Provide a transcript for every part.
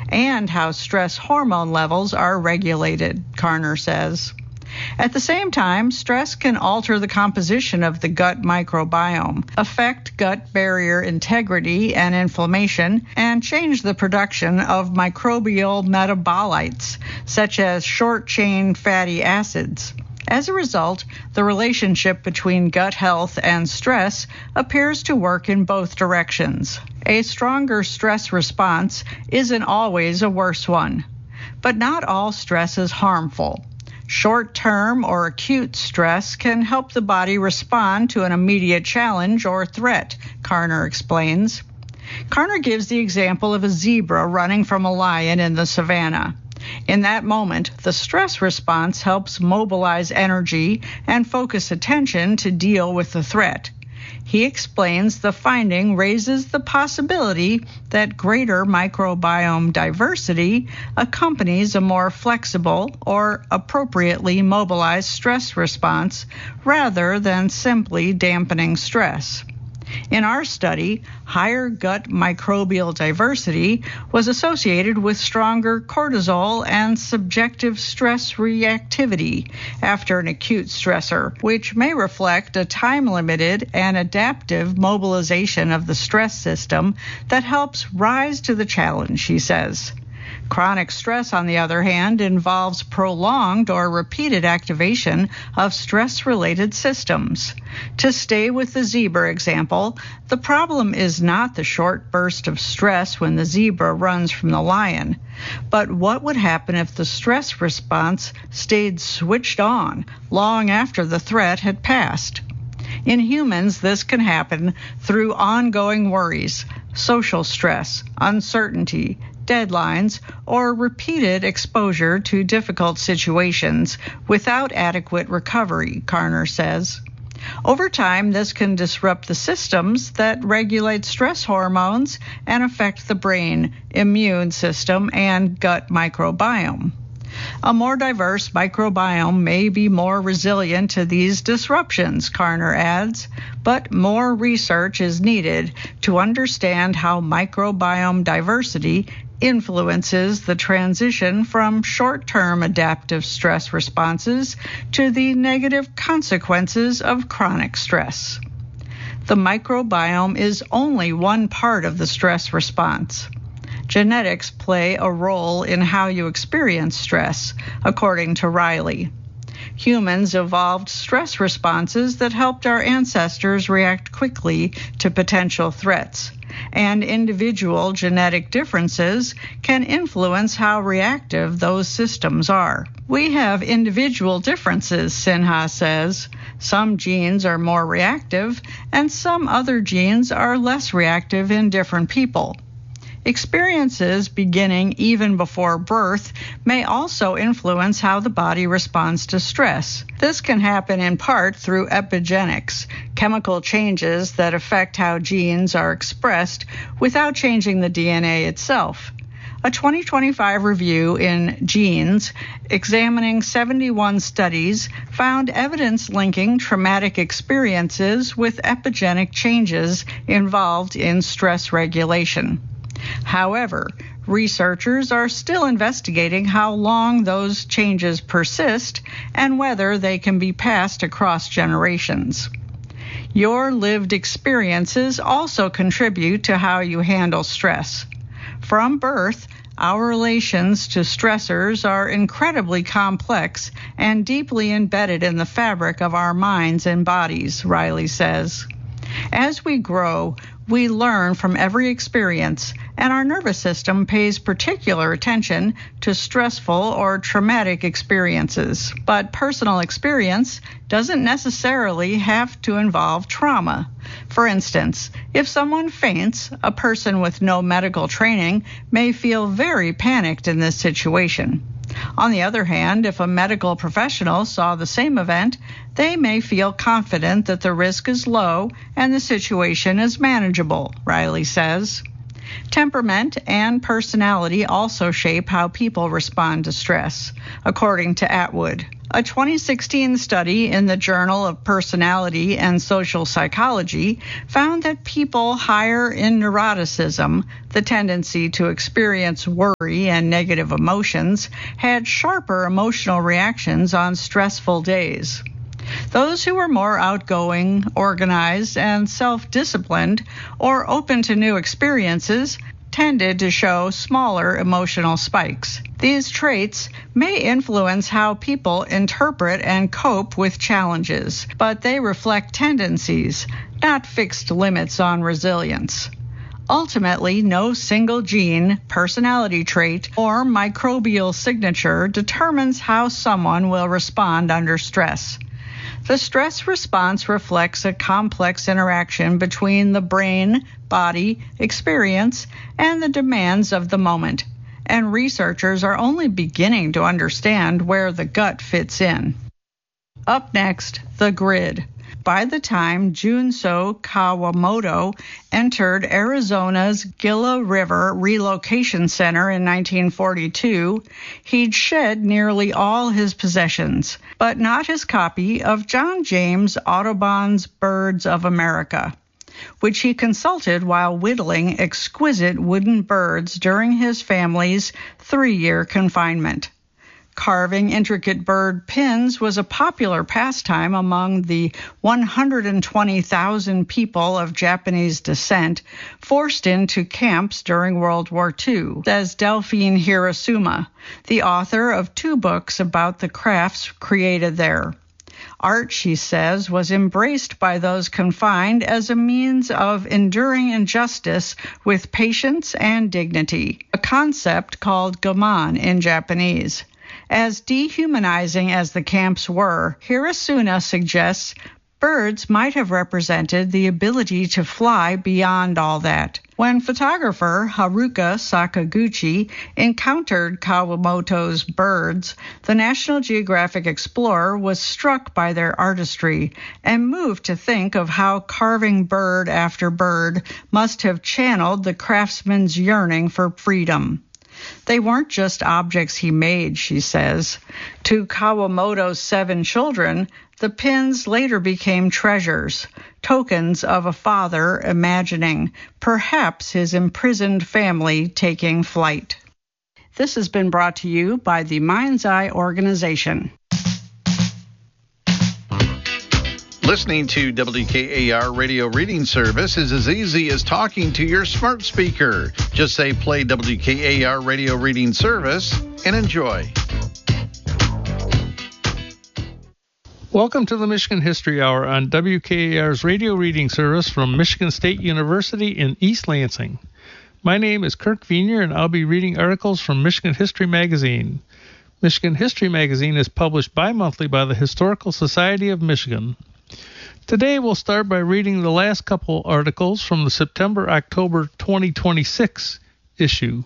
and how stress hormone levels are regulated, Carner says. At the same time, stress can alter the composition of the gut microbiome, affect gut barrier integrity and inflammation, and change the production of microbial metabolites, such as short-chain fatty acids. As a result, the relationship between gut health and stress appears to work in both directions. A stronger stress response isn't always a worse one. But not all stress is harmful. Short-term or acute stress can help the body respond to an immediate challenge or threat, Carner explains. Carner gives the example of a zebra running from a lion in the savannah. In that moment, the stress response helps mobilize energy and focus attention to deal with the threat. He explains the finding raises the possibility that greater microbiome diversity accompanies a more flexible or appropriately mobilized stress response rather than simply dampening stress. In our study, higher gut microbial diversity was associated with stronger cortisol and subjective stress reactivity after an acute stressor, which may reflect a time-limited and adaptive mobilization of the stress system that helps rise to the challenge, he says. Chronic stress, on the other hand, involves prolonged or repeated activation of stress-related systems. To stay with the zebra example, the problem is not the short burst of stress when the zebra runs from the lion, but what would happen if the stress response stayed switched on long after the threat had passed. In humans, this can happen through ongoing worries, social stress, uncertainty, deadlines, or repeated exposure to difficult situations without adequate recovery, Carner says. Over time, this can disrupt the systems that regulate stress hormones and affect the brain, immune system, and gut microbiome. A more diverse microbiome may be more resilient to these disruptions, Carner adds, but more research is needed to understand how microbiome diversity influences the transition from short-term adaptive stress responses to the negative consequences of chronic stress. The microbiome is only one part of the stress response. Genetics play a role in how you experience stress, according to Riley. Humans evolved stress responses that helped our ancestors react quickly to potential threats, and individual genetic differences can influence how reactive those systems are. We have individual differences, Sinha says. Some genes are more reactive, and some other genes are less reactive in different people. Experiences beginning even before birth may also influence how the body responds to stress. This can happen in part through epigenetics, chemical changes that affect how genes are expressed without changing the DNA itself. A 2025 review in Genes, examining 71 studies, found evidence linking traumatic experiences with epigenetic changes involved in stress regulation. However, researchers are still investigating how long those changes persist and whether they can be passed across generations. Your lived experiences also contribute to how you handle stress. From birth, our relations to stressors are incredibly complex and deeply embedded in the fabric of our minds and bodies, Riley says. As we grow, we learn from every experience, and our nervous system pays particular attention to stressful or traumatic experiences. But personal experience doesn't necessarily have to involve trauma. For instance, if someone faints, a person with no medical training may feel very panicked in this situation. On the other hand, if a medical professional saw the same event, they may feel confident that the risk is low and the situation is manageable, Riley says. Temperament and personality also shape how people respond to stress, according to Atwood. A 2016 study in the Journal of Personality and Social Psychology found that people higher in neuroticism, the tendency to experience worry and negative emotions, had sharper emotional reactions on stressful days. Those who were more outgoing, organized, and self-disciplined, or open to new experiences, tended to show smaller emotional spikes. These traits may influence how people interpret and cope with challenges, but they reflect tendencies, not fixed limits on resilience. Ultimately, no single gene, personality trait, or microbial signature determines how someone will respond under stress. The stress response reflects a complex interaction between the brain, body, experience, and the demands of the moment, and researchers are only beginning to understand where the gut fits in. Up next, the grid. By the time Junso Kawamoto entered Arizona's Gila River Relocation Center in 1942, he'd shed nearly all his possessions, but not his copy of John James Audubon's Birds of America, which he consulted while whittling exquisite wooden birds during his family's 3-year confinement. Carving intricate bird pins was a popular pastime among the 120,000 people of Japanese descent forced into camps during World War II, says Delphine Hirasuma, the author of 2 books about the crafts created there. Art, she says, was embraced by those confined as a means of enduring injustice with patience and dignity, a concept called gaman in Japanese. As dehumanizing as the camps were, Hirasuna suggests birds might have represented the ability to fly beyond all that. When photographer Haruka Sakaguchi encountered Kawamoto's birds, the National Geographic explorer was struck by their artistry and moved to think of how carving bird after bird must have channeled the craftsman's yearning for freedom. They weren't just objects he made, she says. To Kawamoto's 7 children, the pins later became treasures, tokens of a father imagining, perhaps his imprisoned family taking flight. This has been brought to you by the Mind's Eye Organization. Listening to WKAR Radio Reading Service is as easy as talking to your smart speaker. Just say play WKAR Radio Reading Service and enjoy. Welcome to the Michigan History Hour on WKAR's Radio Reading Service from Michigan State University in East Lansing. My name is Kirk Vienier, and I'll be reading articles from Michigan History Magazine. Michigan History Magazine is published bi-monthly by the Historical Society of Michigan. Today we'll start by reading the last couple articles from the September-October 2026 issue.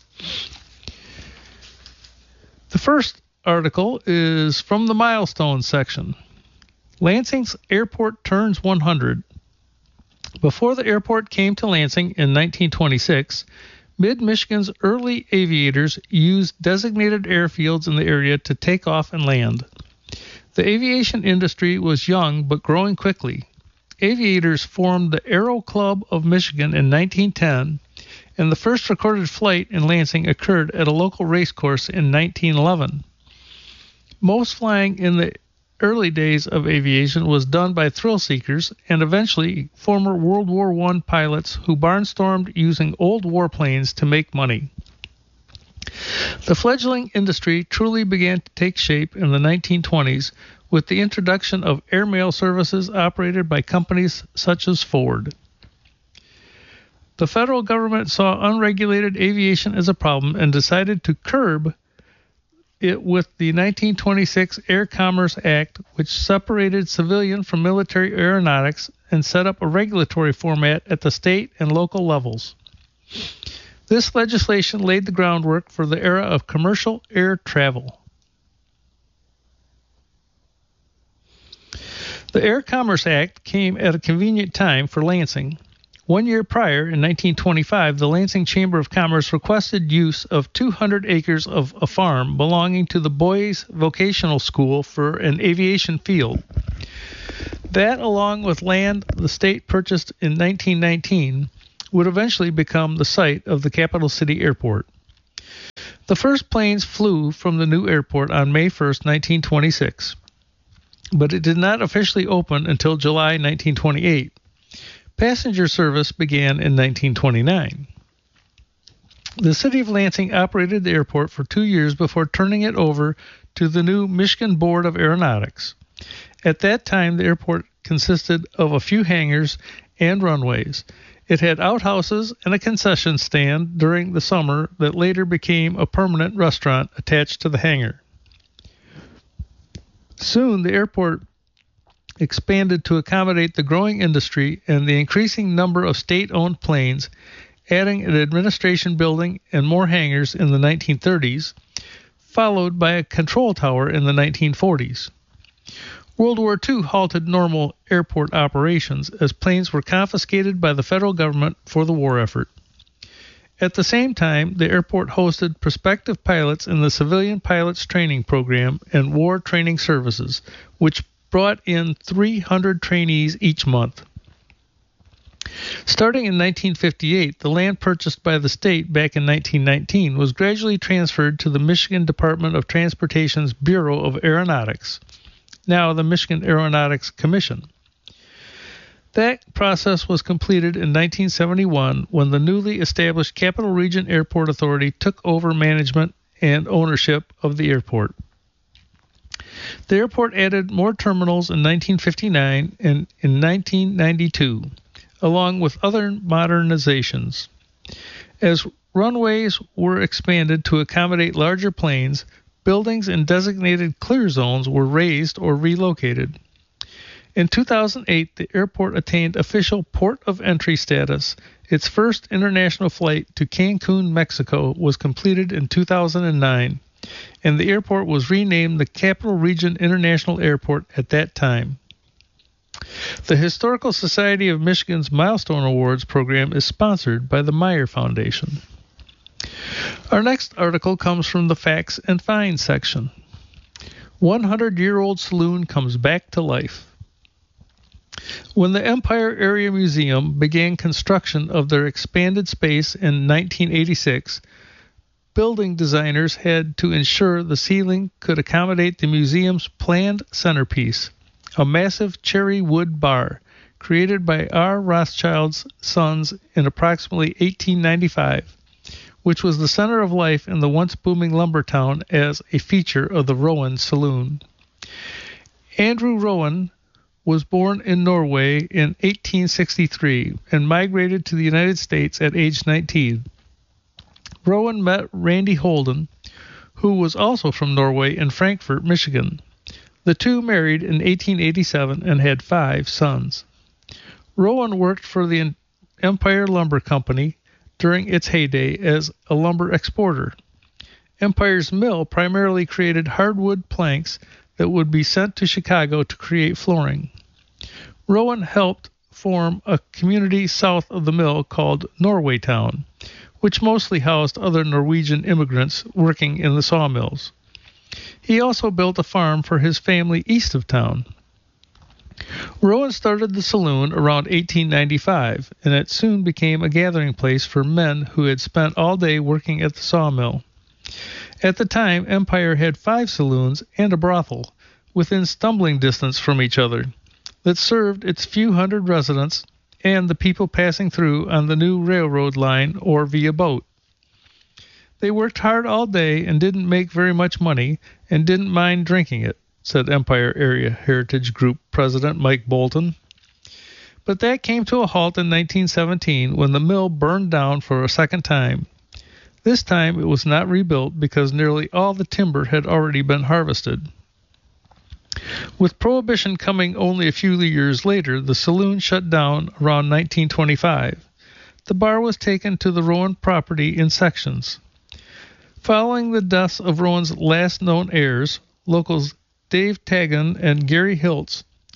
The first article is from the Milestones section. Lansing's airport turns 100. Before the airport came to Lansing in 1926, Mid-Michigan's early aviators used designated airfields in the area to take off and land. The aviation industry was young but growing quickly. Aviators formed the Aero Club of Michigan in 1910, and the first recorded flight in Lansing occurred at a local racecourse in 1911. Most flying in the early days of aviation was done by thrill seekers and eventually former World War I pilots who barnstormed using old warplanes to make money. The fledgling industry truly began to take shape in the 1920s with the introduction of airmail services operated by companies such as Ford. The federal government saw unregulated aviation as a problem and decided to curb it with the 1926 Air Commerce Act, which separated civilian from military aeronautics and set up a regulatory format at the state and local levels. This legislation laid the groundwork for the era of commercial air travel. The Air Commerce Act came at a convenient time for Lansing. 1 year prior, in 1925, the Lansing Chamber of Commerce requested use of 200 acres of a farm belonging to the Boys Vocational School for an aviation field. That, along with land the state purchased in 1919, would eventually become the site of the Capital City Airport. The first planes flew from the new airport on May 1, 1926, but it did not officially open until July 1928. Passenger service began in 1929. The city of Lansing operated the airport for 2 years before turning it over to the new Michigan Board of Aeronautics. At that time, the airport consisted of a few hangars and runways. It had outhouses and a concession stand during the summer that later became a permanent restaurant attached to the hangar. Soon, the airport expanded to accommodate the growing industry and the increasing number of state-owned planes, adding an administration building and more hangars in the 1930s, followed by a control tower in the 1940s. World War II halted normal airport operations as planes were confiscated by the federal government for the war effort. At the same time, the airport hosted prospective pilots in the Civilian Pilots Training Program and War Training Services, which brought in 300 trainees each month. Starting in 1958, the land purchased by the state back in 1919 was gradually transferred to the Michigan Department of Transportation's Bureau of Aeronautics, now the Michigan Aeronautics Commission. That process was completed in 1971 when the newly established Capital Region Airport Authority took over management and ownership of the airport. The airport added more terminals in 1959 and in 1992, along with other modernizations. As runways were expanded to accommodate larger planes, buildings in designated clear zones were raised or relocated. In 2008, the airport attained official port of entry status. Its first international flight to Cancun, Mexico was completed in 2009, and the airport was renamed the Capital Region International Airport at that time. The Historical Society of Michigan's Milestone Awards program is sponsored by the Meyer Foundation. Our next article comes from the Facts and Finds section. 100-year-old saloon comes back to life. When the Empire Area Museum began construction of their expanded space in 1986, building designers had to ensure the ceiling could accommodate the museum's planned centerpiece, a massive cherry wood bar created by R. Rothschild's sons in approximately 1895, which was the center of life in the once booming lumber town as a feature of the Rowan Saloon. Andrew Rowan was born in Norway in 1863 and migrated to the United States at age 19. Rowan met Randy Holden, who was also from Norway, in Frankfort, Michigan. The two married in 1887 and had 5 sons. Rowan worked for the Empire Lumber Company during its heyday as a lumber exporter. Empire's mill primarily created hardwood planks that would be sent to Chicago to create flooring. Rowan helped form a community south of the mill called Norwaytown, which mostly housed other Norwegian immigrants working in the sawmills. He also built a farm for his family east of town. Rowan started the saloon around 1895, and it soon became a gathering place for men who had spent all day working at the sawmill. At the time, Empire had 5 saloons and a brothel within stumbling distance from each other that served its few hundred residents and the people passing through on the new railroad line or via boat. They worked hard all day and didn't make very much money and didn't mind drinking it, said Empire Area Heritage Group President Mike Bolton. But that came to a halt in 1917 when the mill burned down for a second time. This time it was not rebuilt because nearly all the timber had already been harvested. With Prohibition coming only a few years later, the saloon shut down around 1925. The bar was taken to the Rowan property in sections. Following the deaths of Rowan's last known heirs, locals Dave Taggin and Gary Hiltz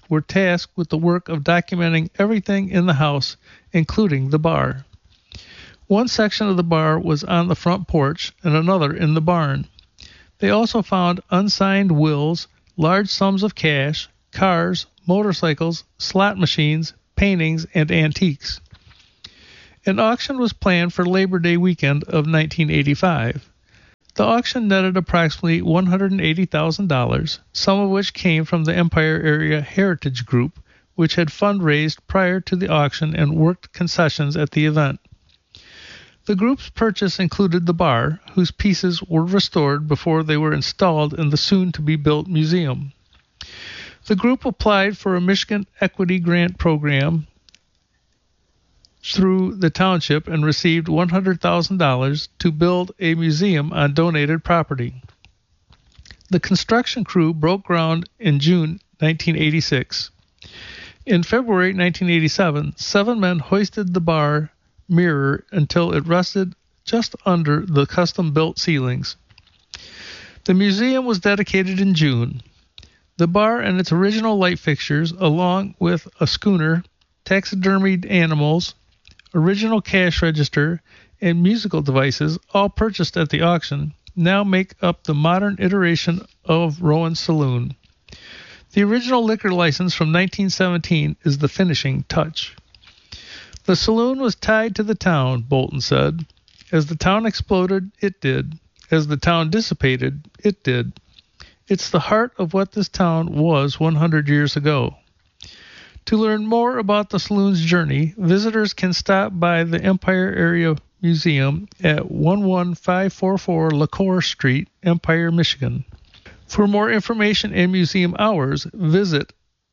were tasked with the work of documenting everything in the house, including the bar. One section of the bar was on the front porch and another in the barn. They also found unsigned wills, large sums of cash, cars, motorcycles, slot machines, paintings, and antiques. An auction was planned for Labor Day weekend of 1985. The auction netted approximately $180,000, some of which came from the Empire Area Heritage Group, which had fundraised prior to the auction and worked concessions at the event. The group's purchase included the bar, whose pieces were restored before they were installed in the soon-to-be-built museum. The group applied for a Michigan Equity Grant Program through the township and received $100,000 to build a museum on donated property. The construction crew broke ground in June 1986. In February 1987, 7 men hoisted the bar mirror until it rested just under the custom-built ceilings. The museum was dedicated in June. The bar and its original light fixtures, along with a schooner, taxidermied animals, original cash register, and musical devices, all purchased at the auction, now make up the modern iteration of Rowan's Saloon. The original liquor license from 1917 is the finishing touch. The saloon was tied to the town, Bolton said. As the town exploded, it did. As the town dissipated, it did. It's the heart of what this town was 100 years ago. To learn more about the saloon's journey, visitors can stop by the Empire Area Museum at 11544 LaCour Street, Empire, Michigan. For more information and museum hours, visit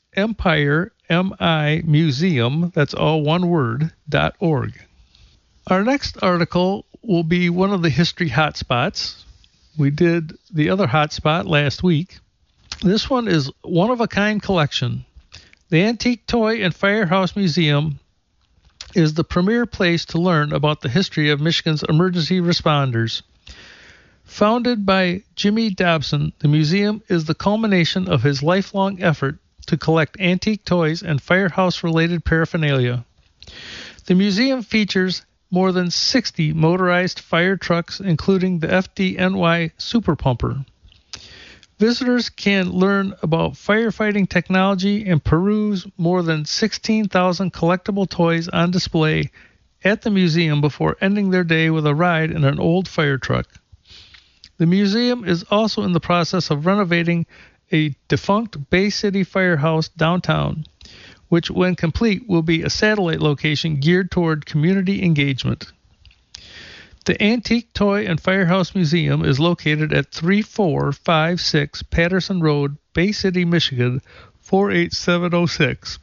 EmpireMImuseum, that's all one word, .org. Our next article will be one of the history hotspots. We did the other hotspot last week. This one is one-of-a-kind collection. The Antique Toy and Firehouse Museum is the premier place to learn about the history of Michigan's emergency responders. Founded by Jimmy Dobson, the museum is the culmination of his lifelong effort to collect antique toys and firehouse-related paraphernalia. The museum features more than 60 motorized fire trucks, including the FDNY Super Pumper. Visitors can learn about firefighting technology and peruse more than 16,000 collectible toys on display at the museum before ending their day with a ride in an old fire truck. The museum is also in the process of renovating a defunct Bay City firehouse downtown, which, when complete, will be a satellite location geared toward community engagement. The Antique Toy and Firehouse Museum is located at 3456 Patterson Road, Bay City, Michigan, 48706.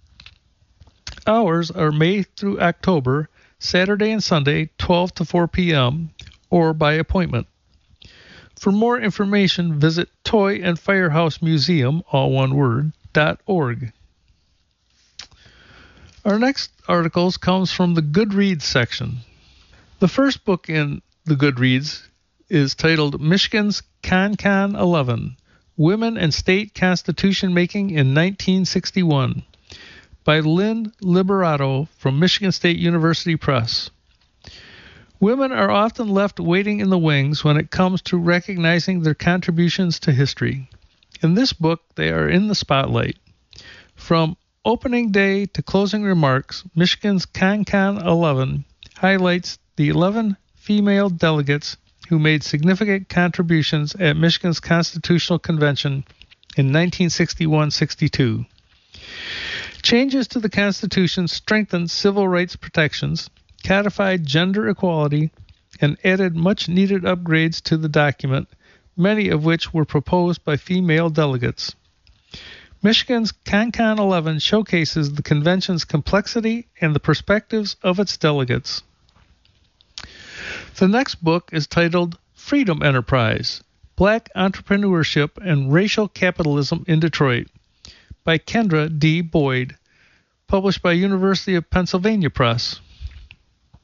Hours are May through October, Saturday and Sunday, 12 to 4 p.m., or by appointment. For more information, visit Toy and Firehouse Museum, all one word, .org. Our next articles comes from the Goodreads section. The first book in the Goodreads is titled Michigan's Con 11, Women and State Constitution Making in 1961, by Lynn Liberato from Michigan State University Press. Women are often left waiting in the wings when it comes to recognizing their contributions to history. In this book, they are in the spotlight. From opening day to closing remarks, Michigan's Con 11 highlights the 11 female delegates who made significant contributions at Michigan's Constitutional Convention in 1961-62. Changes to the Constitution strengthened civil rights protections, codified gender equality, and added much-needed upgrades to the document, many of which were proposed by female delegates. Michigan's Con 11 showcases the convention's complexity and the perspectives of its delegates. The next book is titled Freedom Enterprise, Black Entrepreneurship and Racial Capitalism in Detroit, by Kendra D. Boyd, published by University of Pennsylvania Press.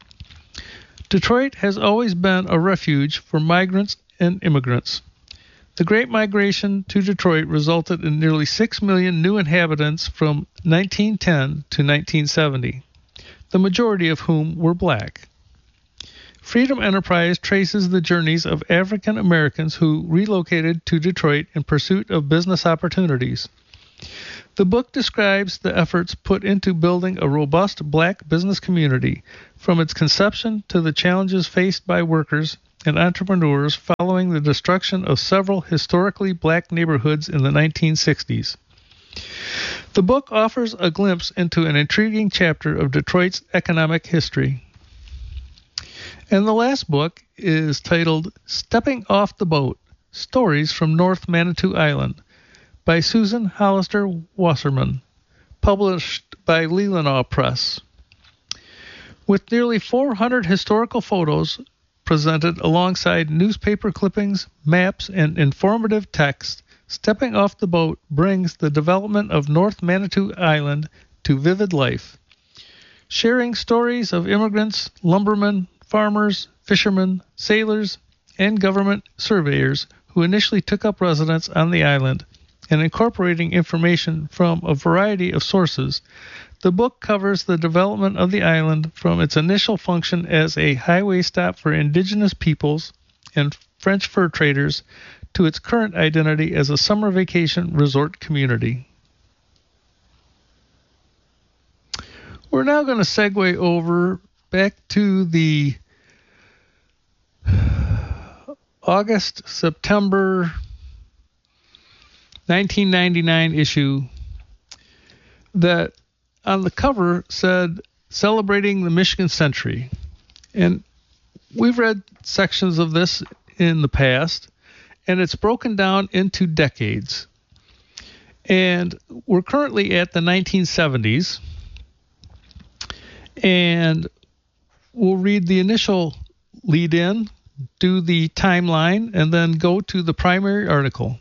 Detroit has always been a refuge for migrants and immigrants. The Great Migration to Detroit resulted in nearly 6 million new inhabitants from 1910 to 1970, the majority of whom were black. Freedom Enterprise traces the journeys of African Americans who relocated to Detroit in pursuit of business opportunities. The book describes the efforts put into building a robust black business community, from its conception to the challenges faced by workers and entrepreneurs following the destruction of several historically black neighborhoods in the 1960s. The book offers a glimpse into an intriguing chapter of Detroit's economic history. And the last book is titled Stepping Off the Boat, Stories from North Manitou Island, by Susan Hollister Wasserman, published by Leelanau Press. With nearly 400 historical photos presented alongside newspaper clippings, maps, and informative text, Stepping Off the Boat brings the development of North Manitou Island to vivid life, sharing stories of immigrants, lumbermen, farmers, fishermen, sailors, and government surveyors who initially took up residence on the island, and incorporating information from a variety of sources. The book covers the development of the island from its initial function as a highway stop for indigenous peoples and French fur traders to its current identity as a summer vacation resort community. We're now going to segue over back to the August-September 1999 issue that on the cover said Celebrating the Michigan Century. And we've read sections of this in the past, and it's broken down into decades. And we're currently at the 1970s, and we'll read the initial lead-in, do the timeline, and then go to the primary article.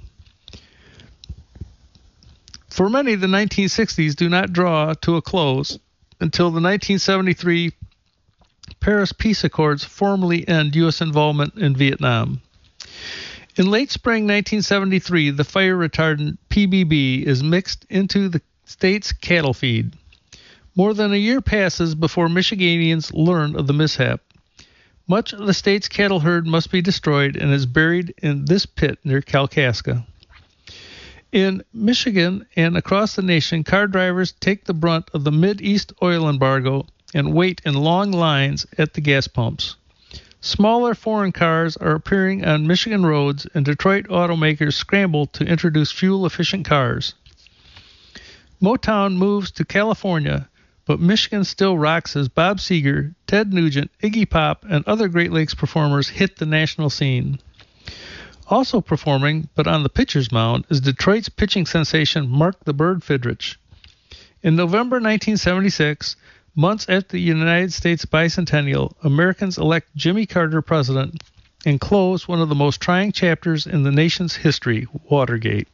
For many, the 1960s do not draw to a close until the 1973 Paris Peace Accords formally end U.S. involvement in Vietnam. In late spring 1973, the fire retardant PBB is mixed into the state's cattle feed. More than a year passes before Michiganians learn of the mishap. Much of the state's cattle herd must be destroyed and is buried in this pit near Kalkaska. In Michigan and across the nation, car drivers take the brunt of the Mideast oil embargo and wait in long lines at the gas pumps. Smaller foreign cars are appearing on Michigan roads, and Detroit automakers scramble to introduce fuel-efficient cars. Motown moves to California, but Michigan still rocks as Bob Seger, Ted Nugent, Iggy Pop, and other Great Lakes performers hit the national scene. Also performing, but on the pitcher's mound, is Detroit's pitching sensation Mark the Bird Fidrych. In November 1976, months after the United States bicentennial, Americans elect Jimmy Carter president and close one of the most trying chapters in the nation's history, Watergate.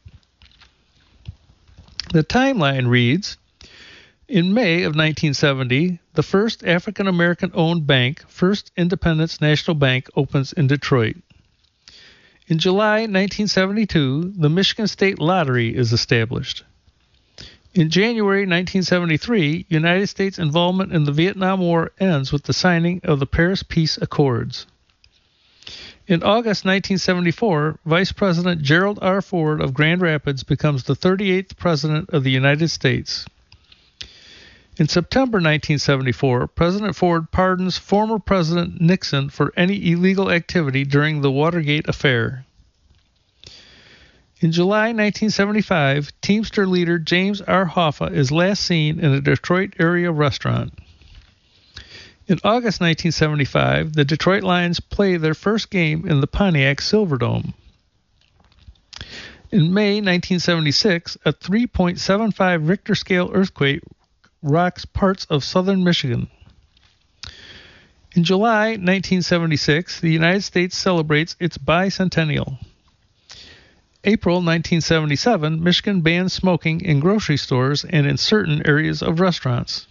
The timeline reads, in May of 1970, the first African-American-owned bank, First Independence National Bank, opens in Detroit. In July 1972, the Michigan State Lottery is established. In January 1973, United States involvement in the Vietnam War ends with the signing of the Paris Peace Accords. In August 1974, Vice President Gerald R. Ford of Grand Rapids becomes the 38th President of the United States. In September 1974, President Ford pardons former President Nixon for any illegal activity during the Watergate affair. In July 1975, Teamster leader James R. Hoffa is last seen in a Detroit area restaurant. In August 1975, the Detroit Lions play their first game in the Pontiac Silverdome. In May 1976, a 3.75 Richter scale earthquake rocks parts of southern Michigan. In July 1976, the United States celebrates its bicentennial. April 1977, Michigan bans smoking in grocery stores and in certain areas of restaurants.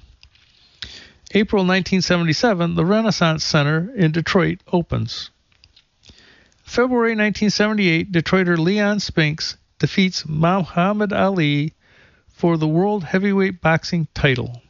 April 1977, the Renaissance Center in Detroit opens. February 1978, Detroiter Leon Spinks defeats Muhammad Ali for the World Heavyweight Boxing title.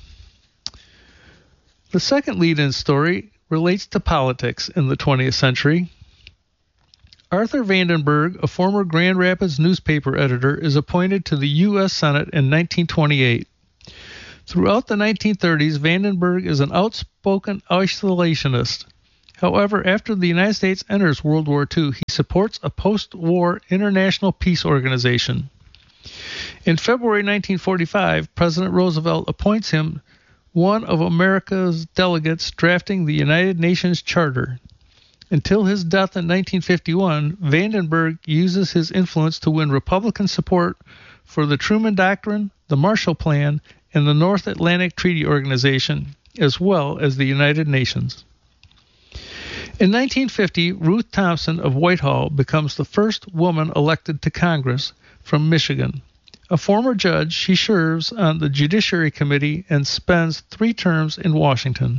The second lead-in story relates to politics in the 20th century. Arthur Vandenberg, a former Grand Rapids newspaper editor, is appointed to the U.S. Senate in 1928. Throughout the 1930s, Vandenberg is an outspoken isolationist. However, after the United States enters World War II, he supports a post-war international peace organization. In February 1945, President Roosevelt appoints him one of America's delegates drafting the United Nations Charter. Until his death in 1951, Vandenberg uses his influence to win Republican support for the Truman Doctrine, the Marshall Plan, and the North Atlantic Treaty Organization, as well as the United Nations. In 1950, Ruth Thompson of Whitehall becomes the first woman elected to Congress from Michigan. A former judge, she serves on the Judiciary Committee and spends 3 terms in Washington.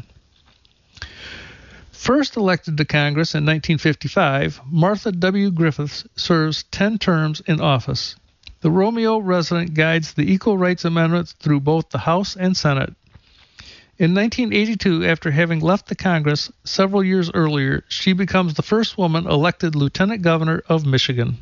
First elected to Congress in 1955, Martha W. Griffiths serves 10 terms in office. The Romeo resident guides the Equal Rights Amendments through both the House and Senate. In 1982, after having left the Congress several years earlier, she becomes the first woman elected Lieutenant Governor of Michigan.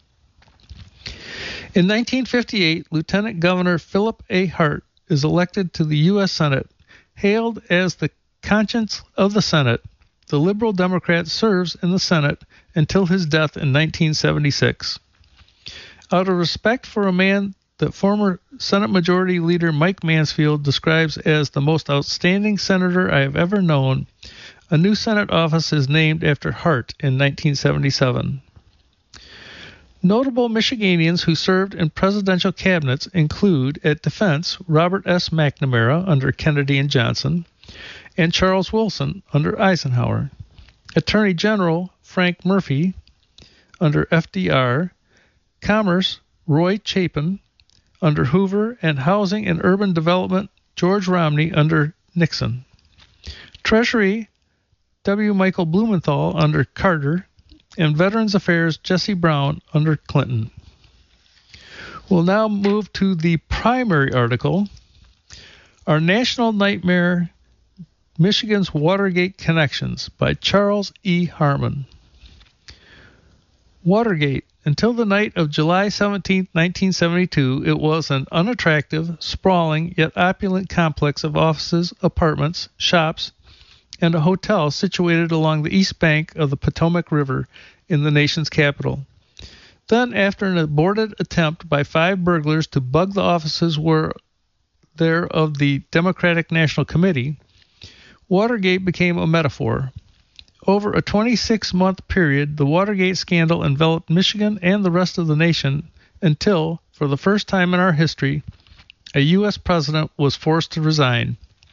In 1958, Lieutenant Governor Philip A. Hart is elected to the U.S. Senate. Hailed as the conscience of the Senate, the Liberal Democrat serves in the Senate until his death in 1976. Out of respect for a man that former Senate Majority Leader Mike Mansfield describes as the most outstanding senator I have ever known, a new Senate office is named after Hart in 1977. Notable Michiganians who served in presidential cabinets include, at Defense, Robert S. McNamara under Kennedy and Johnson, and Charles Wilson under Eisenhower. Attorney General Frank Murphy under FDR, Commerce Roy Chapin under Hoover, and Housing and Urban Development George Romney under Nixon. Treasury W. Michael Blumenthal under Carter, and Veterans Affairs Jesse Brown under Clinton. We'll now move to the primary article, Our National Nightmare, Michigan's Watergate Connections by Charles E. Harmon. Watergate. Until the night of July 17, 1972, it was an unattractive, sprawling, yet opulent complex of offices, apartments, shops, and a hotel situated along the east bank of the Potomac River in the nation's capital. Then, after an aborted attempt by 5 burglars to bug the offices of the Democratic National Committee, Watergate became a metaphor. Over a 26-month period, the Watergate scandal enveloped Michigan and the rest of the nation until, for the first time in our history, a U.S. president was forced to resign.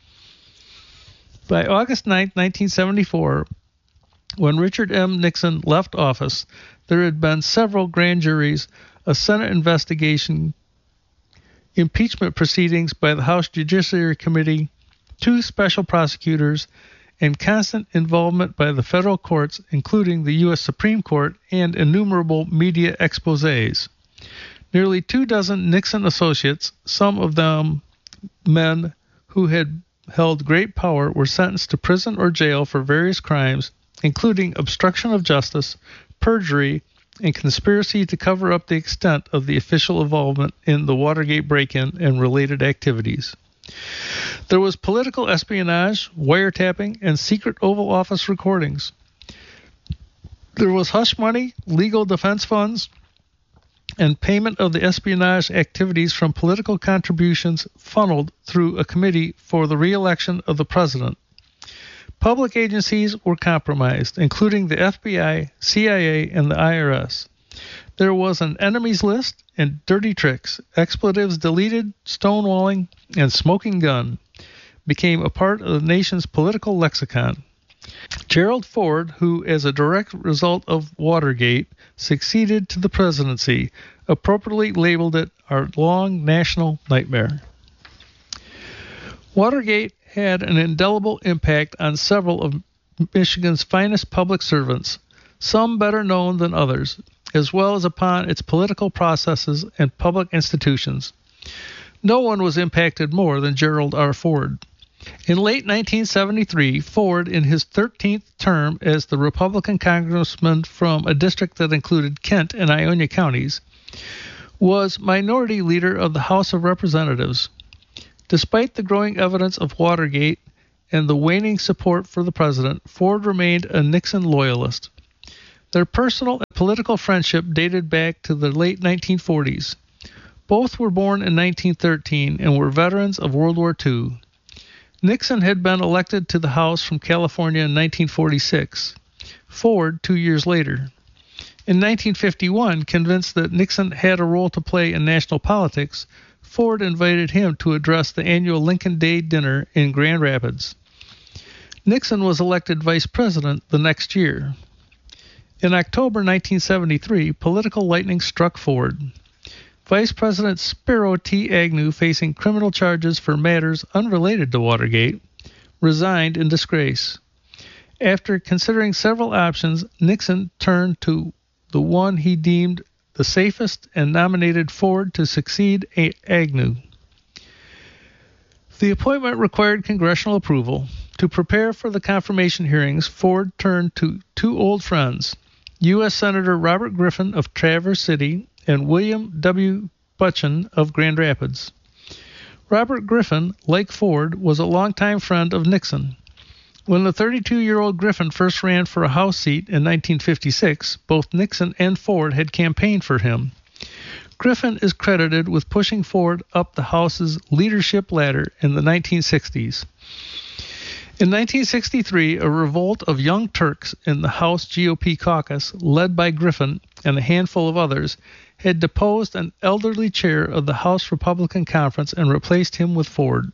By August 9, 1974, when Richard M. Nixon left office, there had been several grand juries, a Senate investigation, impeachment proceedings by the House Judiciary Committee, 2 special prosecutors, and constant involvement by the federal courts, including the U.S. Supreme Court, and innumerable media exposés. Nearly 24 Nixon associates, some of them men who had held great power, were sentenced to prison or jail for various crimes, including obstruction of justice, perjury, and conspiracy to cover up the extent of the official involvement in the Watergate break-in and related activities. There was political espionage, wiretapping, and secret Oval Office recordings. There was hush money, legal defense funds, and payment of the espionage activities from political contributions funneled through a committee for the re-election of the president. Public agencies were compromised, including the FBI, CIA, and the IRS. There was an enemies list and dirty tricks, expletives deleted, stonewalling, and smoking gun became a part of the nation's political lexicon. Gerald Ford, who, as a direct result of Watergate, succeeded to the presidency, appropriately labeled it our long national nightmare. Watergate had an indelible impact on several of Michigan's finest public servants, some better known than others, as well as upon its political processes and public institutions. No one was impacted more than Gerald R. Ford. In late 1973, Ford, in his 13th term as the Republican congressman from a district that included Kent and Ionia counties, was minority leader of the House of Representatives. Despite the growing evidence of Watergate and the waning support for the president, Ford remained a Nixon loyalist. Their personal and political friendship dated back to the late 1940s. Both were born in 1913 and were veterans of World War II. Nixon had been elected to the House from California in 1946, Ford 2 years later. In 1951, convinced that Nixon had a role to play in national politics, Ford invited him to address the annual Lincoln Day dinner in Grand Rapids. Nixon was elected vice president the next year. In October 1973, political lightning struck Ford. Vice President Spiro T. Agnew, facing criminal charges for matters unrelated to Watergate, resigned in disgrace. After considering several options, Nixon turned to the one he deemed the safest and nominated Ford to succeed Agnew. The appointment required congressional approval. To prepare for the confirmation hearings, Ford turned to two old friends, U.S. Senator Robert Griffin of Traverse City and William W. Butchin of Grand Rapids. Robert Griffin, like Ford, was a longtime friend of Nixon. When the 32-year-old Griffin first ran for a House seat in 1956, both Nixon and Ford had campaigned for him. Griffin is credited with pushing Ford up the House's leadership ladder in the 1960s. In 1963, a revolt of young Turks in the House GOP caucus, led by Griffin and a handful of others, had deposed an elderly chair of the House Republican Conference and replaced him with Ford.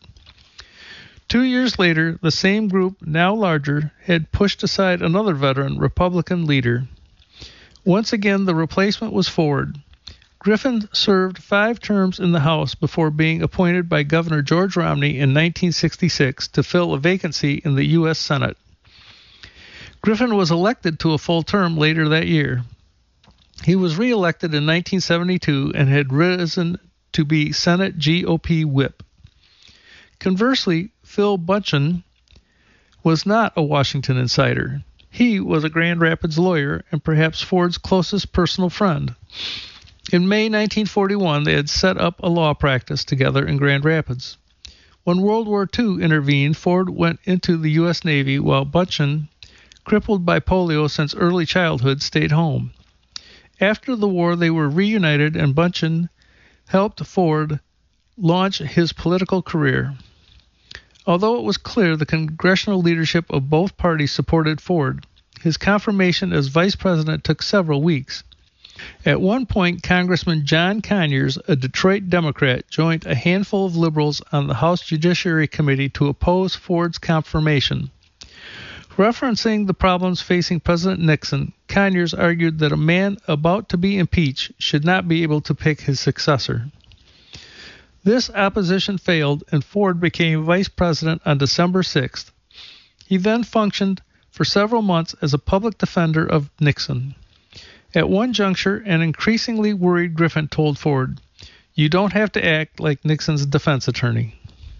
2 years later, the same group, now larger, had pushed aside another veteran Republican leader. Once again, the replacement was Ford. Griffin served 5 terms in the House before being appointed by Governor George Romney in 1966 to fill a vacancy in the U.S. Senate. Griffin was elected to a full term later that year. He was re-elected in 1972 and had risen to be Senate GOP whip. Conversely, Phil Butchin was not a Washington insider. He was a Grand Rapids lawyer and perhaps Ford's closest personal friend. In May 1941, they had set up a law practice together in Grand Rapids. When World War II intervened, Ford went into the U.S. Navy while Butchin, crippled by polio since early childhood, stayed home. After the war, they were reunited, and Butchin helped Ford launch his political career. Although it was clear the congressional leadership of both parties supported Ford, his confirmation as vice president took several weeks. At one point, Congressman John Conyers, a Detroit Democrat, joined a handful of liberals on the House Judiciary Committee to oppose Ford's confirmation. Referencing the problems facing President Nixon, Conyers argued that a man about to be impeached should not be able to pick his successor. This opposition failed, and Ford became vice president on December 6th. He then functioned for several months as a public defender of Nixon. At one juncture, an increasingly worried Griffin told Ford, "You don't have to act like Nixon's defense attorney."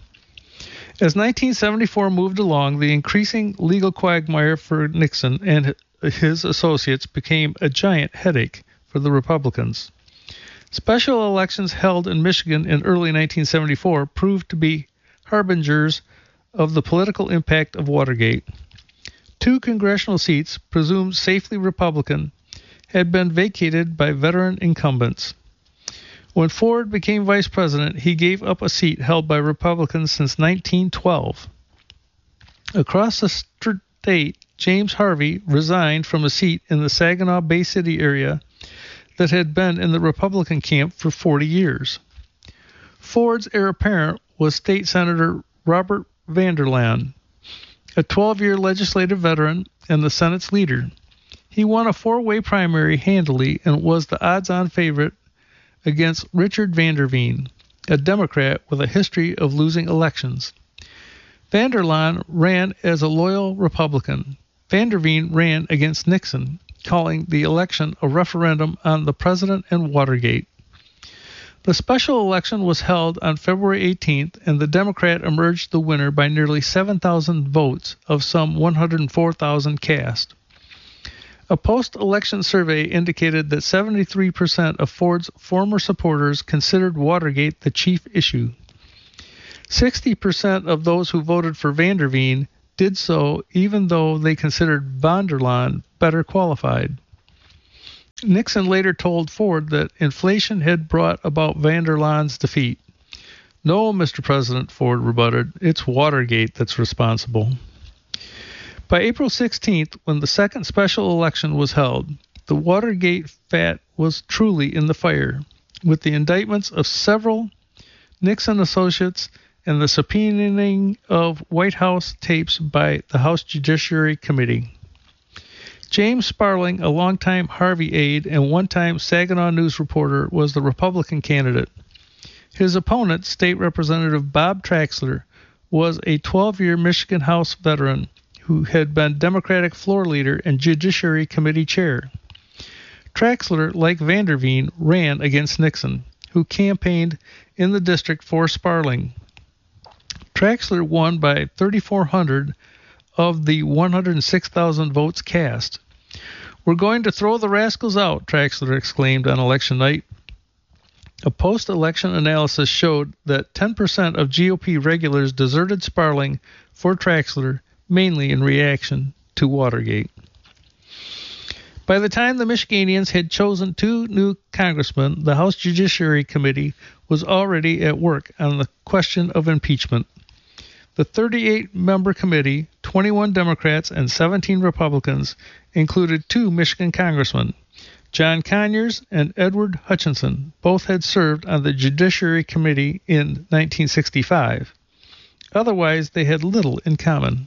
As 1974 moved along, the increasing legal quagmire for Nixon and his associates became a giant headache for the Republicans. Special elections held in Michigan in early 1974 proved to be harbingers of the political impact of Watergate. 2 congressional seats, presumed safely Republican, had been vacated by veteran incumbents. When Ford became vice president, he gave up a seat held by Republicans since 1912. Across the state, James Harvey resigned from a seat in the Saginaw Bay City area that had been in the Republican camp for 40 years. Ford's heir apparent was State Senator Robert Vanderlaan, a 12-year legislative veteran and the Senate's leader. He won a 4-way primary handily and was the odds-on favorite against Richard Vanderveen, a Democrat with a history of losing elections. Vanderlaan ran as a loyal Republican. Vanderveen ran against Nixon, calling the election a referendum on the president and Watergate. The special election was held on February 18th, and the Democrat emerged the winner by nearly 7,000 votes of some 104,000 cast. A post-election survey indicated that 73% of Ford's former supporters considered Watergate the chief issue. 60% of those who voted for Van der Veen did so even though they considered von der Leyen better qualified. Nixon later told Ford that inflation had brought about Van der Leyen's defeat. "No, Mr. President," Ford rebutted, "it's Watergate that's responsible." By April 16th, when the second special election was held, the Watergate fat was truly in the fire, with the indictments of several Nixon associates and the subpoenaing of White House tapes by the House Judiciary Committee. James Sparling, a longtime Harvey aide and one-time Saginaw News reporter, was the Republican candidate. His opponent, State Representative Bob Traxler, was a 12-year Michigan House veteran who had been Democratic floor leader and Judiciary Committee chair. Traxler, like Van der Veen, ran against Nixon, who campaigned in the district for Sparling. Traxler won by 3,400 of the 106,000 votes cast. "We're going to throw the rascals out," Traxler exclaimed on election night. A post-election analysis showed that 10% of GOP regulars deserted Sparling for Traxler, mainly in reaction to Watergate. By the time the Michiganians had chosen 2 new congressmen, the House Judiciary Committee was already at work on the question of impeachment. The 38-member committee, 21 Democrats and 17 Republicans, included 2 Michigan congressmen, John Conyers and Edward Hutchinson. Both had served on the Judiciary Committee in 1965. Otherwise, they had little in common.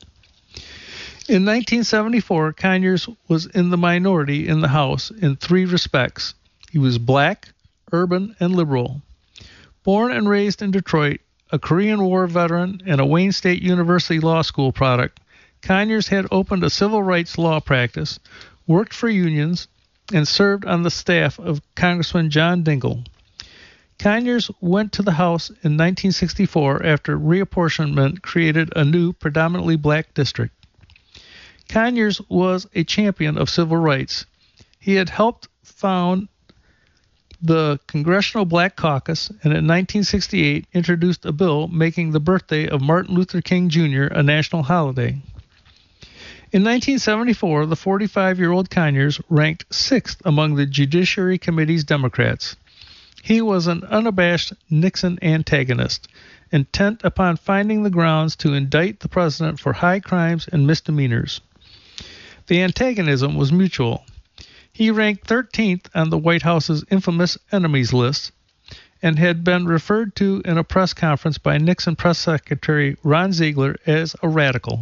In 1974, Conyers was in the minority in the House in 3 respects. He was black, urban, and liberal. Born and raised in Detroit, a Korean War veteran and a Wayne State University Law School product, Conyers had opened a civil rights law practice, worked for unions, and served on the staff of Congressman John Dingell. Conyers went to the House in 1964 after reapportionment created a new predominantly black district. Conyers was a champion of civil rights. He had helped found the Congressional Black Caucus, and in 1968 introduced a bill making the birthday of Martin Luther King Jr. a national holiday. In 1974, the 45-year-old Conyers ranked 6th among the Judiciary Committee's Democrats. He was an unabashed Nixon antagonist, intent upon finding the grounds to indict the president for high crimes and misdemeanors. The antagonism was mutual. He ranked 13th on the White House's infamous enemies list and had been referred to in a press conference by Nixon Press Secretary Ron Ziegler as a radical.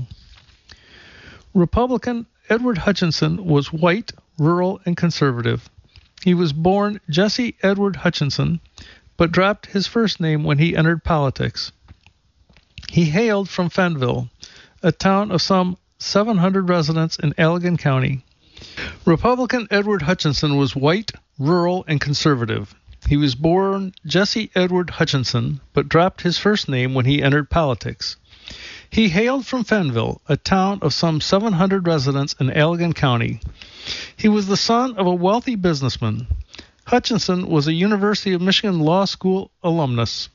Republican Edward Hutchinson was white, rural, and conservative. He was born Jesse Edward Hutchinson, but dropped his first name when he entered politics. He hailed from Fenville, a town of some 700 residents in Allegan County. Republican Edward Hutchinson was white, rural, and conservative. He was born Jesse Edward Hutchinson, but dropped his first name when he entered politics. He hailed from Fenville, a town of some 700 residents in Allegan County. He was the son of a wealthy businessman. Hutchinson was a University of Michigan Law School alumnus.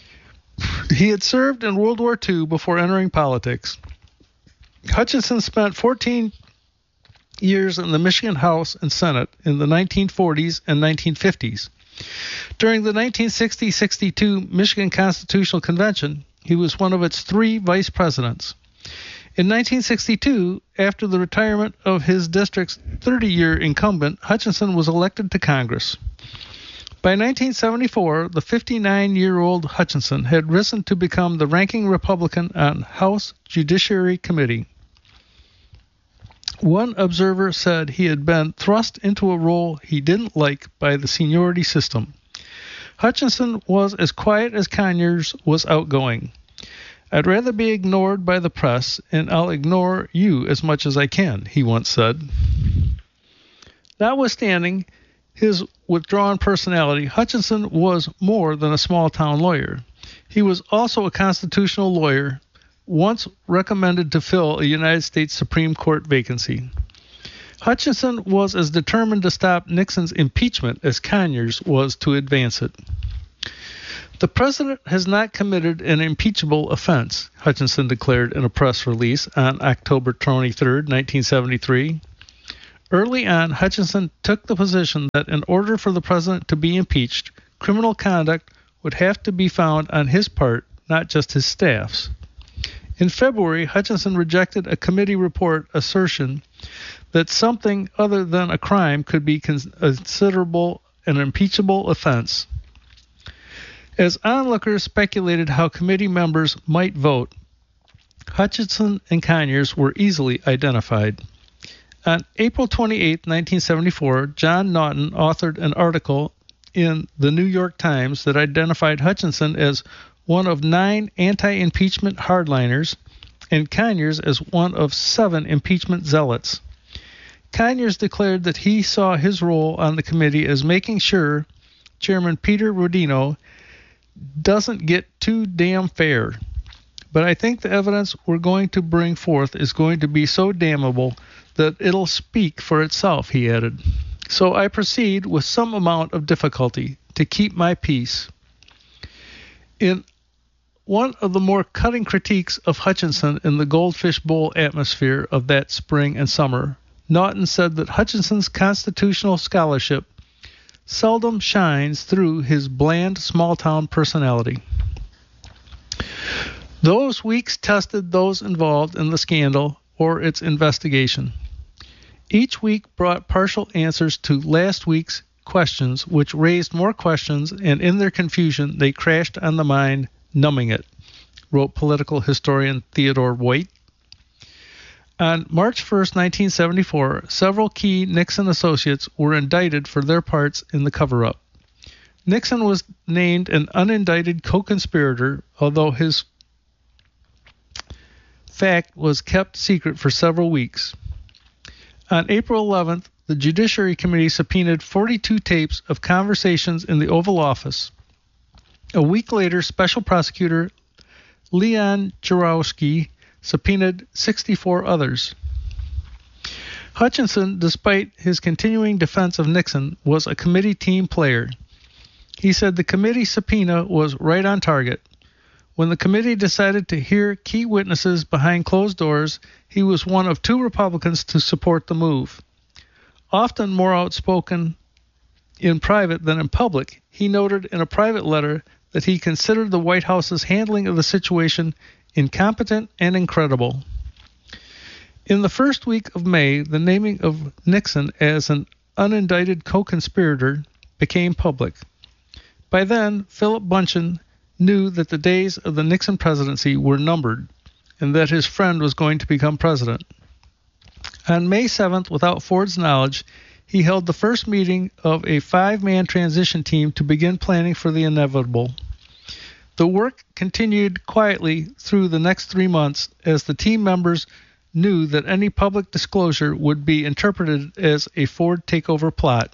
He had served in World War II before entering politics. Hutchinson spent 14 years in the Michigan House and Senate in the 1940s and 1950s. During the 1960-62 Michigan Constitutional Convention, he was one of its 3 vice presidents. In 1962, after the retirement of his district's 30-year incumbent, Hutchinson was elected to Congress. By 1974, the 59-year-old Hutchinson had risen to become the ranking Republican on House Judiciary Committee. One observer said he had been thrust into a role he didn't like by the seniority system. Hutchinson was as quiet as Conyers was outgoing. "I'd rather be ignored by the press, and I'll ignore you as much as I can," he once said. Notwithstanding his withdrawn personality, Hutchinson was more than a small-town lawyer. He was also a constitutional lawyer, once recommended to fill a United States Supreme Court vacancy. Hutchinson was as determined to stop Nixon's impeachment as Conyers was to advance it. The president has not committed an impeachable offense, Hutchinson declared in a press release on October 23, 1973. Early on, Hutchinson took the position that in order for the president to be impeached, criminal conduct would have to be found on his part, not just his staff's. In February, Hutchinson rejected a committee report assertion that something other than a crime could be considerable an impeachable offense. As onlookers speculated how committee members might vote, Hutchinson and Conyers were easily identified. On April 28, 1974, John Naughton authored an article in the New York Times that identified Hutchinson as one of 9 anti-impeachment hardliners and Conyers as one of 7 impeachment zealots. Conyers declared that he saw his role on the committee as making sure Chairman Peter Rodino doesn't get too damn fair. But I think the evidence we're going to bring forth is going to be so damnable that it'll speak for itself, he added. So I proceed with some amount of difficulty to keep my peace. In one of the more cutting critiques of Hutchinson in the Goldfish Bowl atmosphere of that spring and summer, Naughton said that Hutchinson's constitutional scholarship seldom shines through his bland small-town personality. Those weeks tested those involved in the scandal or its investigation. Each week brought partial answers to last week's questions, which raised more questions, and in their confusion they crashed on the mind, numbing it, wrote political historian Theodore White. On March 1, 1974, several key Nixon associates were indicted for their parts in the cover-up. Nixon was named an unindicted co-conspirator, although his fact was kept secret for several weeks. On April 11th, the Judiciary Committee subpoenaed 42 tapes of conversations in the Oval Office. A week later, Special Prosecutor Leon Jaworski subpoenaed 64 others. Hutchinson, despite his continuing defense of Nixon, was a committee team player. He said the committee subpoena was right on target. When the committee decided to hear key witnesses behind closed doors, he was one of 2 Republicans to support the move. Often more outspoken in private than in public, he noted in a private letter that he considered the White House's handling of the situation incompetent and incredible. In the first week of May, the naming of Nixon as an unindicted co-conspirator became public. By then, Philip Bunchen knew that the days of the Nixon presidency were numbered and that his friend was going to become president. On May 7th, without Ford's knowledge, he held the first meeting of a 5-man transition team to begin planning for the inevitable. The work continued quietly through the next 3 months as the team members knew that any public disclosure would be interpreted as a Ford takeover plot.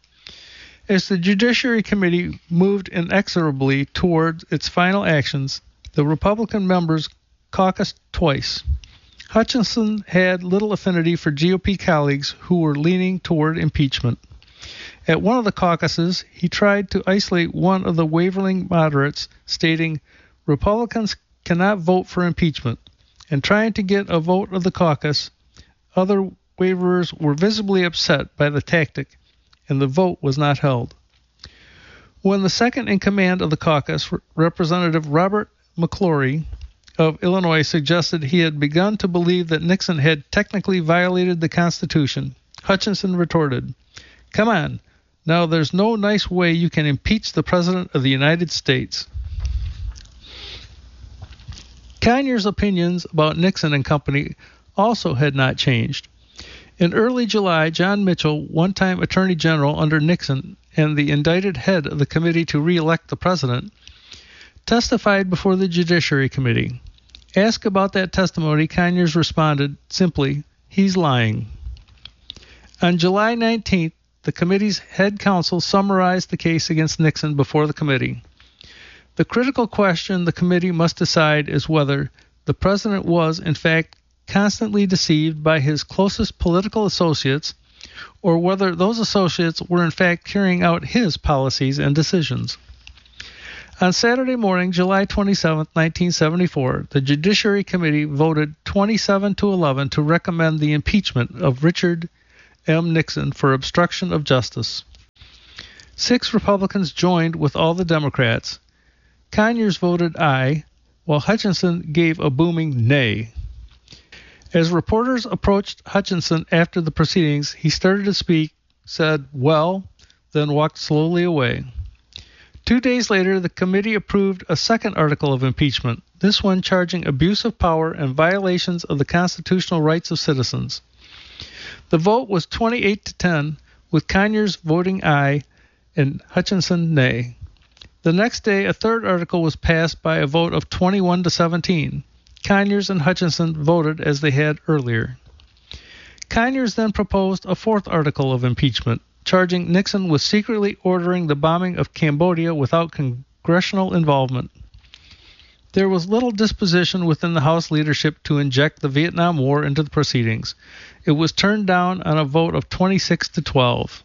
As the Judiciary Committee moved inexorably toward its final actions, the Republican members caucused twice. Hutchinson had little affinity for GOP colleagues who were leaning toward impeachment. At one of the caucuses, he tried to isolate one of the wavering moderates, stating, "Republicans cannot vote for impeachment," and trying to get a vote of the caucus. Other waverers were visibly upset by the tactic, and the vote was not held. When the second in command of the caucus, Representative Robert McClory of Illinois, suggested he had begun to believe that Nixon had technically violated the Constitution, Hutchinson retorted, "Come on, now there's no nice way you can impeach the President of the United States." Conyers' opinions about Nixon and company also had not changed. In early July, John Mitchell, one-time Attorney General under Nixon and the indicted head of the committee to re-elect the president, testified before the Judiciary Committee. Asked about that testimony, Conyers responded simply, "He's lying." On July 19th, the committee's head counsel summarized the case against Nixon before the committee. The critical question the committee must decide is whether the president was, in fact, constantly deceived by his closest political associates, or whether those associates were in fact carrying out his policies and decisions. On Saturday morning, July 27, 1974, the Judiciary Committee voted 27-11 to recommend the impeachment of Richard M. Nixon for obstruction of justice. 6 Republicans joined with all the Democrats. Conyers voted aye, while Hutchinson gave a booming nay. As reporters approached Hutchinson after the proceedings, he started to speak, said, "Well," then walked slowly away. 2 days later, the committee approved a second article of impeachment, this one charging abuse of power and violations of the constitutional rights of citizens. The vote was 28-10, with Conyers voting aye and Hutchinson nay. The next day, a third article was passed by a vote of 21-17. Conyers and Hutchinson voted as they had earlier. Conyers then proposed a fourth article of impeachment, charging Nixon with secretly ordering the bombing of Cambodia without congressional involvement. There was little disposition within the House leadership to inject the Vietnam War into the proceedings. It was turned down on a vote of 26-12.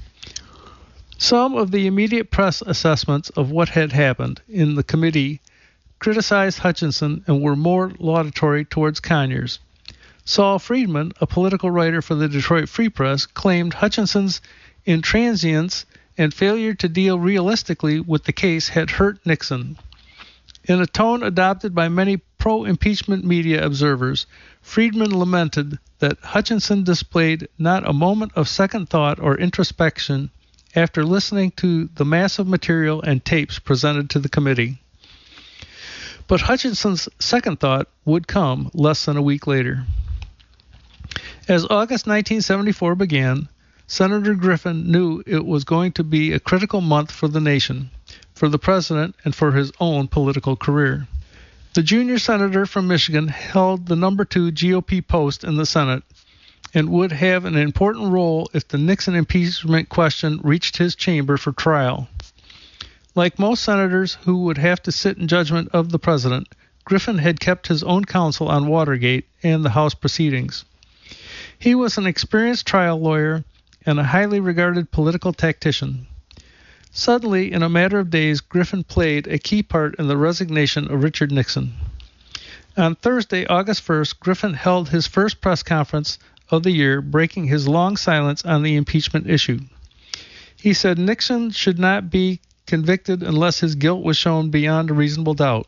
Some of the immediate press assessments of what had happened in the committee criticized Hutchinson and were more laudatory towards Conyers. Saul Friedman, a political writer for the Detroit Free Press, claimed Hutchinson's intransience and failure to deal realistically with the case had hurt Nixon. In a tone adopted by many pro-impeachment media observers, Friedman lamented that Hutchinson displayed not a moment of second thought or introspection after listening to the massive material and tapes presented to the committee. But Hutchinson's second thought would come less than a week later. As August 1974 began, Senator Griffin knew it was going to be a critical month for the nation, for the president, and for his own political career. The junior senator from Michigan held the number 2 GOP post in the Senate and would have an important role if the Nixon impeachment question reached his chamber for trial. Like most senators who would have to sit in judgment of the president, Griffin had kept his own counsel on Watergate and the House proceedings. He was an experienced trial lawyer and a highly regarded political tactician. Suddenly, in a matter of days, Griffin played a key part in the resignation of Richard Nixon. On Thursday, August 1st, Griffin held his first press conference of the year, breaking his long silence on the impeachment issue. He said Nixon should not be convicted unless his guilt was shown beyond a reasonable doubt.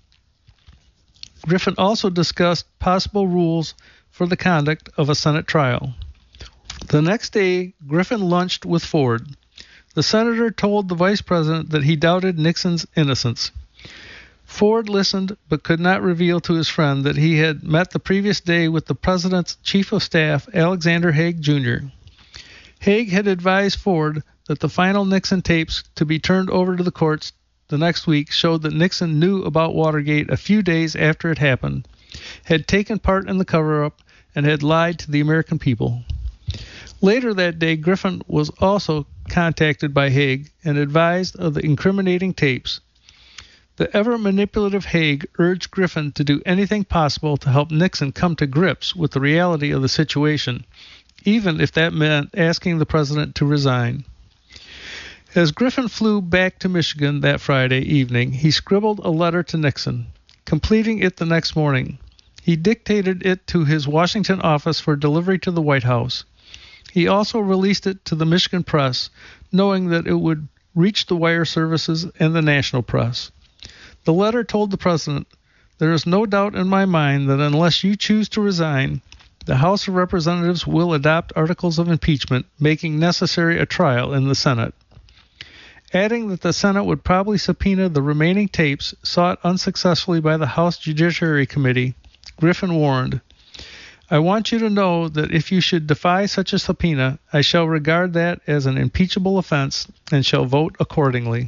Griffin also discussed possible rules for the conduct of a Senate trial. The next day, Griffin lunched with Ford. The senator told the vice president that he doubted Nixon's innocence. Ford listened but could not reveal to his friend that he had met the previous day with the president's chief of staff, Alexander Haig, Jr. Haig had advised Ford that the final Nixon tapes to be turned over to the courts the next week showed that Nixon knew about Watergate a few days after it happened, had taken part in the cover-up, and had lied to the American people. Later that day, Griffin was also contacted by Haig and advised of the incriminating tapes. The ever-manipulative Haig urged Griffin to do anything possible to help Nixon come to grips with the reality of the situation, even if that meant asking the president to resign. As Griffin flew back to Michigan that Friday evening, he scribbled a letter to Nixon, completing it the next morning. He dictated it to his Washington office for delivery to the White House. He also released it to the Michigan press, knowing that it would reach the wire services and the national press. The letter told the president, "There is no doubt in my mind that unless you choose to resign, the House of Representatives will adopt articles of impeachment, making necessary a trial in the Senate." Adding that the Senate would probably subpoena the remaining tapes sought unsuccessfully by the House Judiciary Committee, Griffin warned, "I want you to know that if you should defy such a subpoena, I shall regard that as an impeachable offense and shall vote accordingly."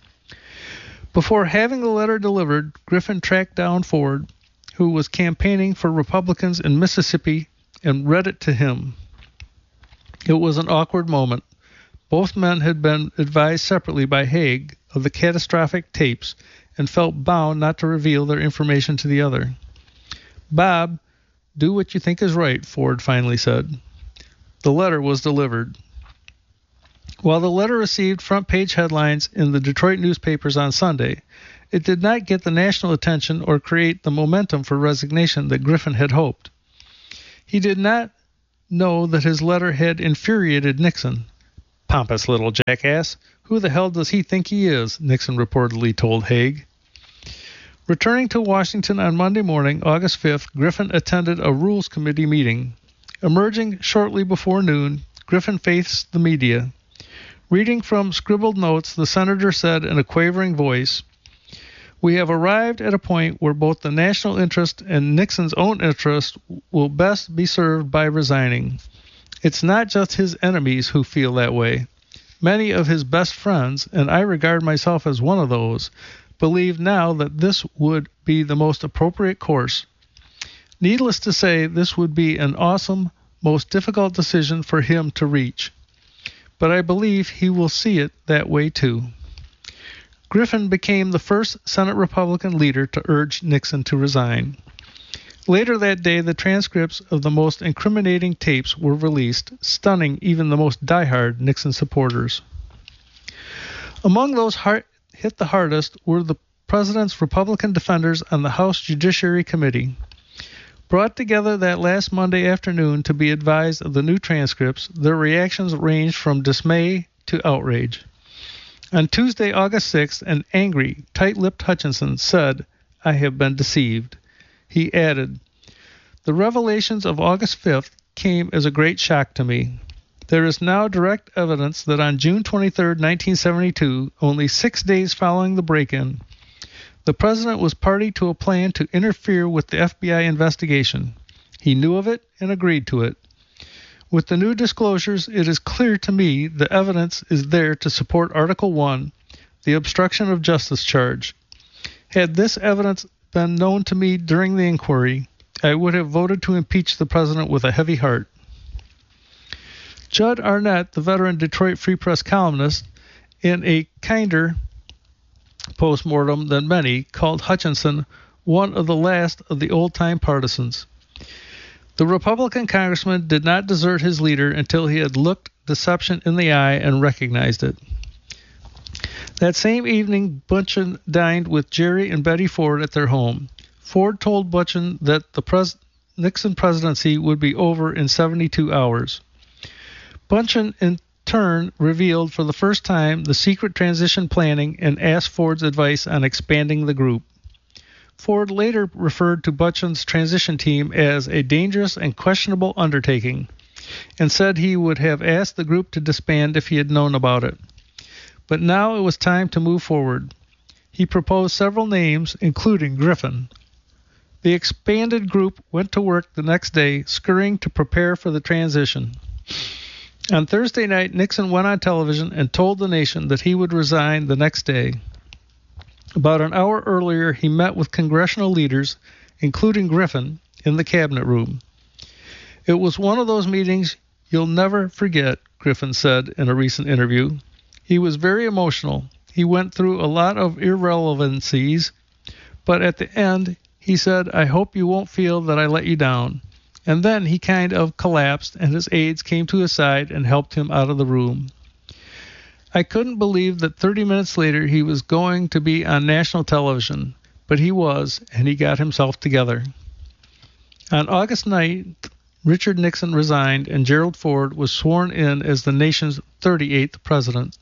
Before having the letter delivered, Griffin tracked down Ford, who was campaigning for Republicans in Mississippi, and read it to him. It was an awkward moment. Both men had been advised separately by Haig of the catastrophic tapes and felt bound not to reveal their information to the other. "Bob, do what you think is right," Ford finally said. The letter was delivered. While the letter received front-page headlines in the Detroit newspapers on Sunday, it did not get the national attention or create the momentum for resignation that Griffin had hoped. He did not know that his letter had infuriated Nixon. "Pompous little jackass. Who the hell does he think he is?" Nixon reportedly told Haig. Returning to Washington on Monday morning, August 5th, Griffin attended a Rules Committee meeting. Emerging shortly before noon, Griffin faced the media. Reading from scribbled notes, the senator said in a quavering voice, "We have arrived at a point where both the national interest and Nixon's own interest will best be served by resigning. It's not just his enemies who feel that way. Many of his best friends, and I regard myself as one of those, believe now that this would be the most appropriate course. Needless to say, this would be an awesome, most difficult decision for him to reach. But I believe he will see it that way too." Griffin became the first Senate Republican leader to urge Nixon to resign. Later that day, the transcripts of the most incriminating tapes were released, stunning even the most diehard Nixon supporters. Among those hit the hardest were the president's Republican defenders on the House Judiciary Committee. Brought together that last Monday afternoon to be advised of the new transcripts, their reactions ranged from dismay to outrage. On Tuesday, August 6th, an angry, tight-lipped Hutchinson said, "I have been deceived." He added, "The revelations of August 5th came as a great shock to me. There is now direct evidence that on June 23, 1972, only 6 days following the break-in, the president was party to a plan to interfere with the FBI investigation. He knew of it and agreed to it. With the new disclosures, it is clear to me the evidence is there to support Article 1, the obstruction of justice charge. Had this evidence been known to me during the inquiry, I would have voted to impeach the president with a heavy heart." Judd Arnett, the veteran Detroit Free Press columnist, in a kinder postmortem than many, called Hutchinson one of the last of the old-time partisans. The Republican congressman did not desert his leader until he had looked deception in the eye and recognized it. That same evening, Bunchen dined with Jerry and Betty Ford at their home. Ford told Bunchen that the Nixon presidency would be over in 72 hours. Bunchen, in turn, revealed for the first time the secret transition planning and asked Ford's advice on expanding the group. Ford later referred to Bunchen's transition team as a dangerous and questionable undertaking and said he would have asked the group to disband if he had known about it. But now it was time to move forward. He proposed several names, including Griffin. The expanded group went to work the next day, scurrying to prepare for the transition. On Thursday night, Nixon went on television and told the nation that he would resign the next day. About an hour earlier, he met with congressional leaders, including Griffin, in the cabinet room. "It was one of those meetings you'll never forget," Griffin said in a recent interview. "He was very emotional. He went through a lot of irrelevancies, but at the end, he said, 'I hope you won't feel that I let you down.' And then he kind of collapsed, and his aides came to his side and helped him out of the room. I couldn't believe that 30 minutes later he was going to be on national television, but he was, and he got himself together." On August 9th, Richard Nixon resigned, and Gerald Ford was sworn in as the nation's 38th president.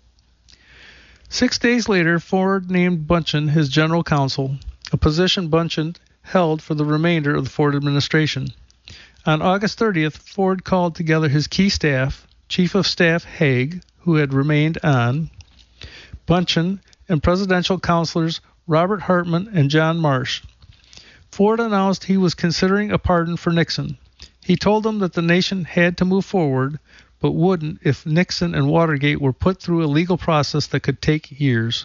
6 days later, Ford named Bunchen his general counsel, a position Bunchen held for the remainder of the Ford administration. On August 30th, Ford called together his key staff, Chief of Staff Haig, who had remained on, Bunchen, and presidential counselors Robert Hartman and John Marsh. Ford announced he was considering a pardon for Nixon. He told them that the nation had to move forward, but wouldn't if Nixon and Watergate were put through a legal process that could take years.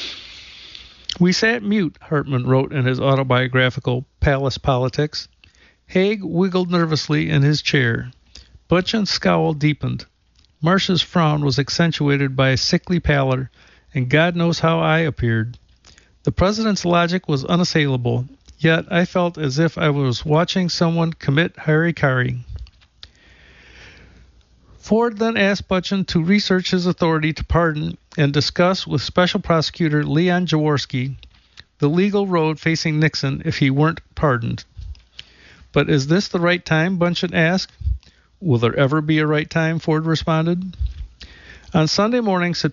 "We sat mute," Hartman wrote in his autobiographical Palace Politics. Haig wiggled nervously in his chair. Bunchen's scowl deepened. Marcia's frown was accentuated by a sickly pallor, and God knows how I appeared. The president's logic was unassailable, yet I felt as if I was watching someone commit harikari. Ford then asked Butchin to research his authority to pardon and discuss with Special Prosecutor Leon Jaworski the legal road facing Nixon if he weren't pardoned. But is this the right time? Butchin asked. Will there ever be a right time? Ford responded. On Sunday morning, September